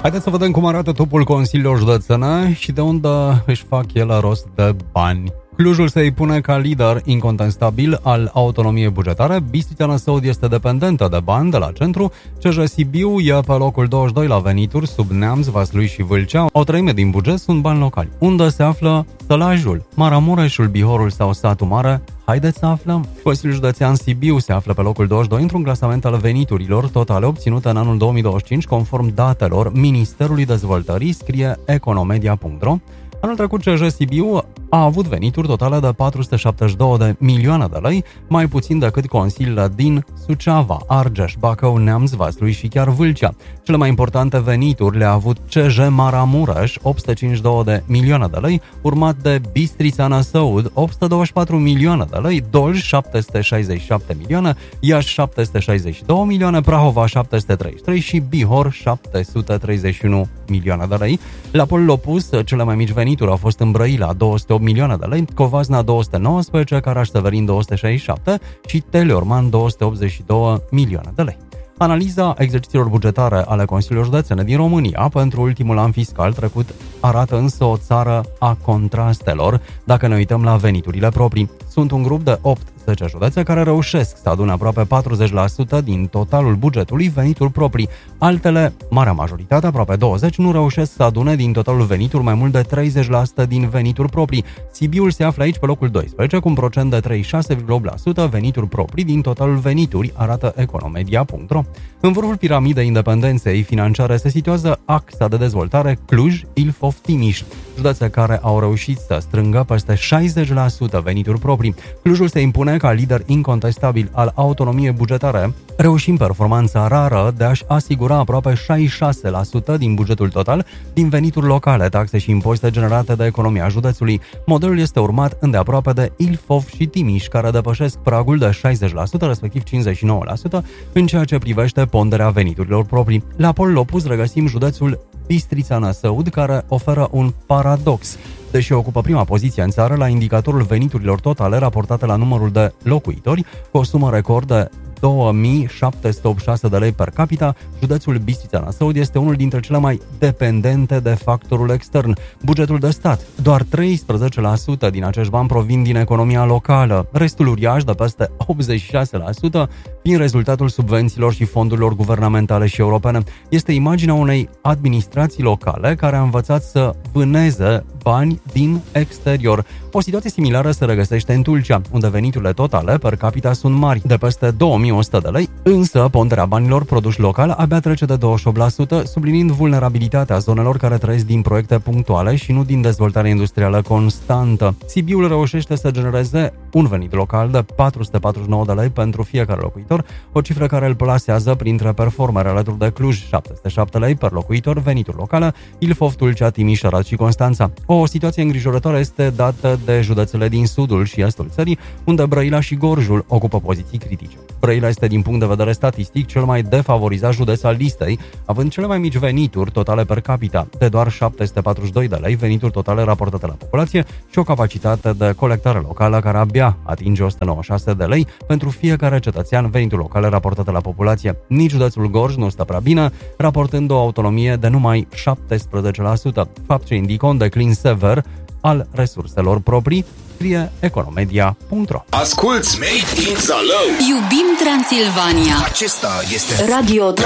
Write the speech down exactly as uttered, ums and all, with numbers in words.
Haideți să vedem cum arată topul consiliilor județene și de unde își fac el rost de bani. Clujul se impune ca lider incontestabil al autonomiei bugetare, Bistrița Năsăud este dependentă de bani de la centru, C J Sibiu e pe locul douăzeci și doi la venituri, sub Neamț, Vaslui și Vâlcea, o treime din buget sunt bani locali. Unde se află Sălajul, Maramureșul, Bihorul sau Satu Mare? Haideți să aflăm. Consiliul Județean Sibiu se află pe locul douăzeci și doi într-un clasament al veniturilor totale obținute în anul două mii douăzeci și cinci, conform datelor Ministerului Dezvoltării, scrie economedia punct ro. Anul trecut, C J Sibiu a avut venituri totale de patru sute șaptezeci și doi de milioane de lei, mai puțin decât consiliile din Suceava, Argeș, Bacău, Neamț, Vaslui și chiar Vâlcea. Cele mai importante venituri le-a avut C J Maramureș, opt sute cincizeci și doi de milioane de lei, urmat de Bistrița Năsăud, opt sute douăzeci și patru milioane de lei, Dolj, șapte sute șaizeci și șapte milioane, Iași, șapte sute șaizeci și doi milioane, Prahova, șapte sute treizeci și trei și Bihor, șapte sute treizeci și unu milioane de lei. La polul opus, cele mai mici venituri au fost în Brăila, două sute opt milioane de lei, Covasna două sute nouăsprezece, Caraș-Severin două sute șaizeci și șapte și Teleorman două sute optzeci și doi milioane de lei. Analiza exercițiilor bugetare ale Consiliului Județene din România pentru ultimul an fiscal trecut arată însă o țară a contrastelor. Dacă ne uităm la veniturile proprii, sunt un grup de opt zece județe care reușesc să adune aproape patruzeci la sută din totalul bugetului venituri proprii. Altele, marea majoritate, aproape douăzeci, nu reușesc să adune din totalul venituri mai mult de treizeci la sută din venituri proprii. Sibiul se află aici pe locul doisprezece cu un procent de treizeci și șase virgulă opt la sută venituri proprii din totalul venituri, arată economedia punct ro. În vârful piramidei independenței financiare se situează axa de dezvoltare Cluj, Ilfov, Timiș, județe care au reușit să strângă peste șaizeci la sută venituri proprii. Clujul se impune ca lider incontestabil al autonomiei bugetare, reușind performanța rară de a-și asigura aproape șaizeci și șase la sută din bugetul total din venituri locale, taxe și impozite generate de economia județului. Modelul este urmat îndeaproape de Ilfov și Timiș, care depășesc pragul de șaizeci la sută, respectiv cincizeci și nouă la sută, în ceea ce privește ponderea veniturilor proprii. La polul opus regăsim județul Bistrița Năsăud, care oferă un paradox. Deși ocupă prima poziție în țară la indicatorul veniturilor totale raportate la numărul de locuitori, cu o sumă record de două mii șapte sute optzeci și șase de lei per capita, județul Bistrița Năsăud este unul dintre cele mai dependente de factorul extern, bugetul de stat. Doar treisprezece la sută din acești bani provin din economia locală, restul uriaș de peste optzeci și șase la sută fiind rezultatul subvențiilor și fondurilor guvernamentale și europene. Este imaginea unei administrații locale care a învățat să vâneze bani din exterior. O situație similară se regăsește în Tulcea, unde veniturile totale per capita sunt mari, de peste două mii o sută de lei, însă ponderea banilor produși local abia trece de douăzeci și opt la sută, subliniind vulnerabilitatea zonelor care trăiesc din proiecte punctuale și nu din dezvoltare industrială constantă. Sibiul reușește să genereze un venit local de patru sute patruzeci și nouă de lei pentru fiecare locuitor, o cifră care îl plasează printre performere alături de Cluj, șapte sute șapte lei per locuitor, venituri locale, Ilfov, Tulcea, Timiș, Arad și Constanța. O situație îngrijorătoare este dată de județele din sudul și estul țării, unde Brăila și Gorjul ocupă poziții critice. Brăila este din punct de vedere statistic cel mai defavorizat județ al listei, având cele mai mici venituri totale per capita, de doar șapte sute patruzeci și doi de lei, venituri totale raportate la populație și o capacitate de colectare locală care abia atinge o sută nouăzeci și șase de lei pentru fiecare cetățean, venituri locale raportate la populație. Nici județul Gorj nu stă prea bine, raportând o autonomie de numai șaptesprezece la sută, fapt ce indică un declin sever al resurselor proprii, scrie economedia punct ro. Asculți Made in Zalău. Iubim Transilvania. Acesta este Radio